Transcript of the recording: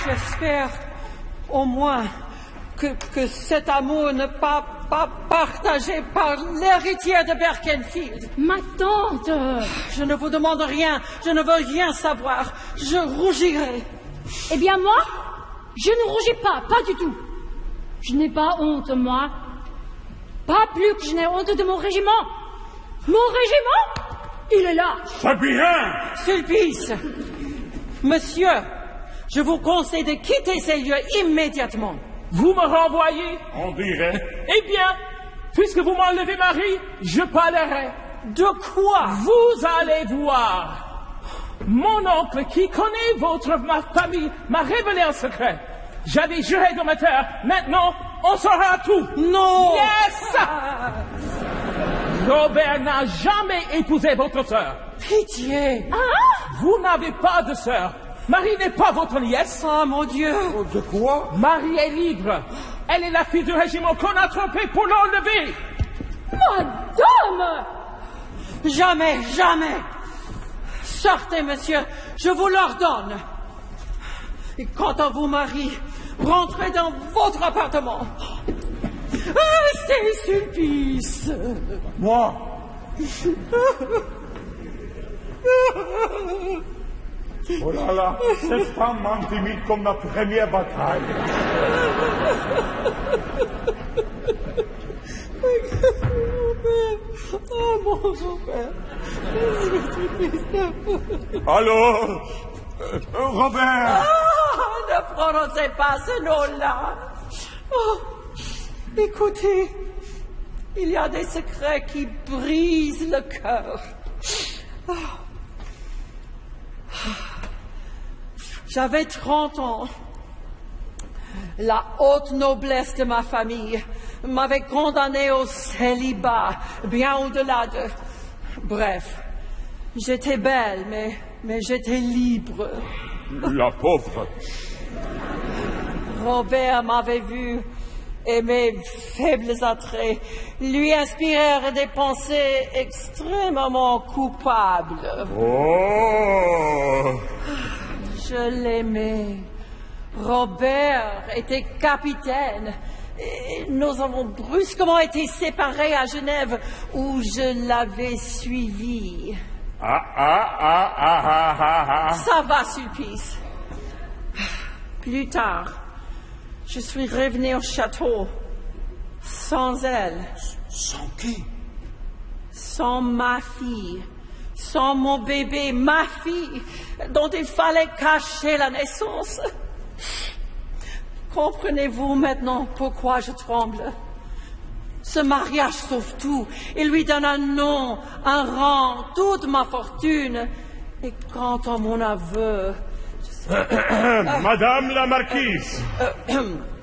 J'espère au moins que cet amour n'est pas partagé par l'héritière de Berkenfield. Ma tante! Je ne vous demande rien, je ne veux rien savoir. Je rougirai. Eh bien moi, je ne rougis pas du tout. Je n'ai pas honte, moi. Pas plus que je n'ai honte de mon régiment. Mon régiment, il est là. C'est bien. Sulpice, monsieur, je vous conseille de quitter ces lieux immédiatement. Vous me renvoyez? On dirait. Eh bien, puisque vous m'enlevez Marie, je parlerai. De quoi? Vous allez voir. Mon oncle, qui connaît ma famille, m'a révélé un secret. J'avais juré de me taire. Maintenant, on saura tout. Non! Yes! Robert n'a jamais épousé votre sœur. Pitié! Vous n'avez pas de sœur. Marie n'est pas votre nièce. Oh, mon Dieu! De quoi? Marie est libre. Elle est la fille du régiment qu'on a trompé pour l'enlever. Madame! Jamais, jamais! Sortez, monsieur, je vous l'ordonne. Et quant à vous, Marie, rentrez dans votre appartement. C'est Sulpice. Moi? Oh là là, cette femme m'intimide comme ma première bataille. Oh, mon Robert. Allô? Robert? Ne prononcez pas ce nom-là. Oh, écoutez, il y a des secrets qui brisent le cœur. Oh. J'avais 30 ans. La haute noblesse de ma famille m'avait condamné au célibat, bien au-delà de... Bref, j'étais belle, mais j'étais libre. La pauvre. Robert m'avait vu et mes faibles attraits lui inspirèrent des pensées extrêmement coupables. Oh! Je l'aimais. Robert était capitaine. Et nous avons brusquement été séparés à Genève, où je l'avais suivi. Ça va, Sulpice. Plus tard, je suis revenu au château, sans elle. Sans qui? Sans ma fille. Sans mon bébé, ma fille, dont il fallait cacher la naissance. Comprenez-vous maintenant pourquoi je tremble? Ce mariage sauve tout. Il lui donne un nom, un rang, toute ma fortune. Et quant à mon aveu... Madame la marquise.